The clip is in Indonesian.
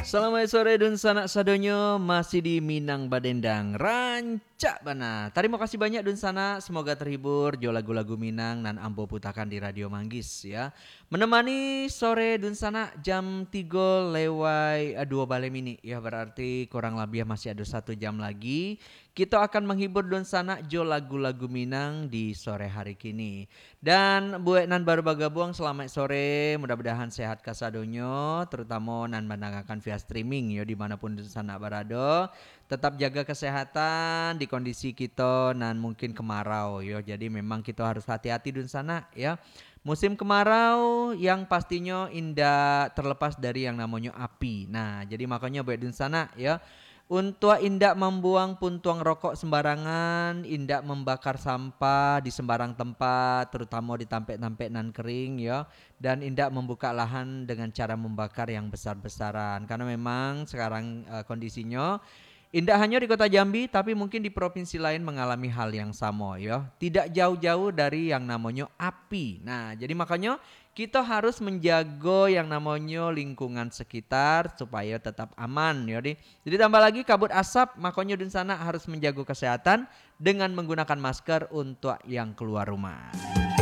Selamat sore dan sanak sadonyo masih di Minang Badendang rancak bana. Terima kasih banyak Dun Sana, semoga terhibur jo lagu-lagu Minang nan ambo putakan di Radio Manggis ya. Menemani sore Dun Sana jam 3 lewai 2 balem ini ya, berarti kurang lebih masih ada 1 jam lagi. Kita akan menghibur Dun Sana jo lagu-lagu Minang di sore hari kini. Dan buat nan baru bergabung selamat sore, mudah-mudahan sehat kasadonyo, terutama nan mendengarkan via streaming ya dimanapun di sana berada. Tetap jaga kesehatan di kondisi kita nan mungkin kemarau ya, jadi memang kita harus hati-hati di sana ya. Musim kemarau yang pastinya indah terlepas dari yang namanya api. Nah, jadi makanya buat di sana ya. Untuk indak membuang puntung rokok sembarangan, indak membakar sampah di sembarang tempat, terutama di tampek-tampek nan kering ya, dan indak membuka lahan dengan cara membakar yang besar-besaran. Karena memang sekarang kondisinya indak hanya di Kota Jambi, tapi mungkin di provinsi lain mengalami hal yang sama ya. Tidak jauh-jauh dari yang namanya api. Nah, jadi makanya kita harus menjaga yang namanya lingkungan sekitar supaya tetap aman ya. Jadi tambah lagi kabut asap, makanya di sana harus menjaga kesehatan dengan menggunakan masker untuk yang keluar rumah.